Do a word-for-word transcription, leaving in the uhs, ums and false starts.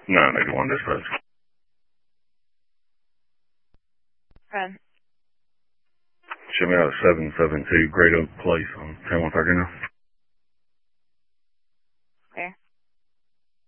nine eighty-one dispatch. Okay. Show me out at seven seven two Great Oak Place on ten one thirty-nine.